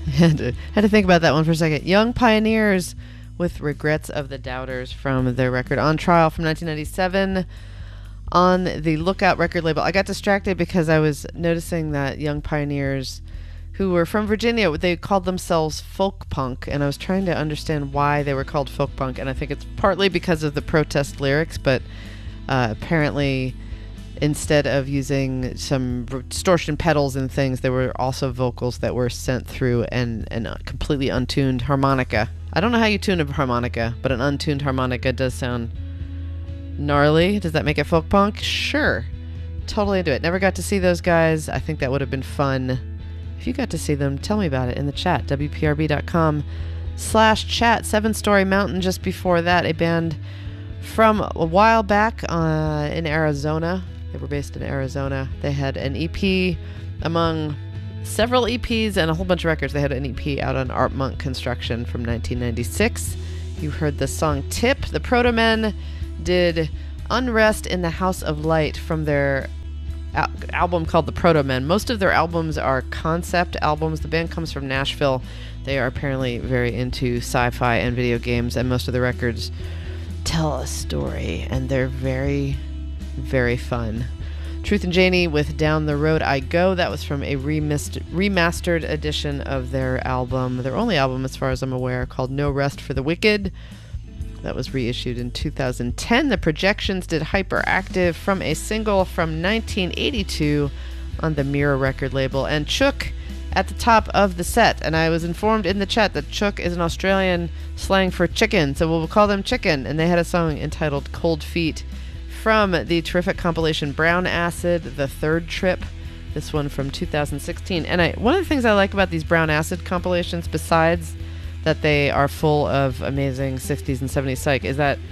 Had to think about that one for a second. Young Pioneers with Regrets of the Doubters from their record On Trial from 1997 on the Lookout record label. I got distracted because I was noticing that Young Pioneers, who were from Virginia, they called themselves folk punk, and I was trying to understand why they were called folk punk, and I think it's partly because of the protest lyrics, but apparently instead of using some distortion pedals and things, there were also vocals that were sent through and a completely untuned harmonica. I don't know how you tune a harmonica, but an untuned harmonica does sound gnarly. Does that make it folk punk? Sure. Totally into it. Never got to see those guys. I think that would have been fun. If you got to see them, tell me about it in the chat. WPRB.com/chat. Seven Story Mountain just before that. A band from a while back in Arizona. They were based in Arizona. They had an EP among several EPs and a whole bunch of records. They had an EP out on Art Monk Construction from 1996. You heard the song Tip. The Protomen did Unrest in the House of Light from their album called The Protomen. Most of their albums are concept albums. The band comes from Nashville. They are apparently very into sci-fi and video games, and most of the records tell a story, and they're very, very fun. Truth and Janie with Down the Road I Go. That was from a remastered edition of their album, their only album as far as I'm aware, called No Rest for the Wicked. That was reissued in 2010. The Projections did Hyperactive from a single from 1982 on the Mirror record label. And Chook at the top of the set. And I was informed in the chat that Chook is an Australian slang for chicken, so we'll call them Chicken. And they had a song entitled Cold Feet from the terrific compilation Brown Acid, The Third Trip. This one from 2016. And one of the things I like about these Brown Acid compilations, besides that they are full of amazing 60s and 70s psych, is that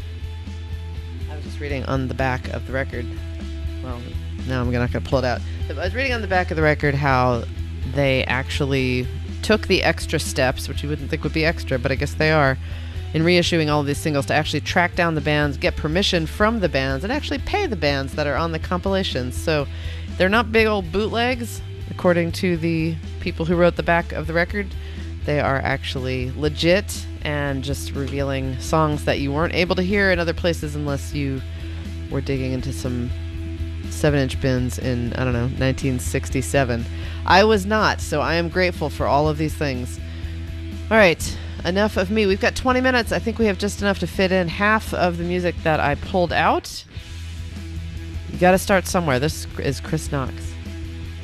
I was just reading on the back of the record. Well, now I'm not going to pull it out. I was reading on the back of the record how they actually took the extra steps, which you wouldn't think would be extra, but I guess they are, in reissuing all of these singles to actually track down the bands, get permission from the bands, and actually pay the bands that are on the compilations. So they're not big old bootlegs, according to the people who wrote the back of the record. They are actually legit and just revealing songs that you weren't able to hear in other places unless you were digging into some 7-inch bins in, 1967. I was not, so I am grateful for all of these things. All right, enough of me. We've got 20 minutes. I think we have just enough to fit in half of the music that I pulled out. You got to start somewhere. This is Chris Knox.